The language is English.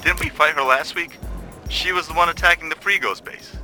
Didn't we fight her last week? She was the one attacking the Frigos base.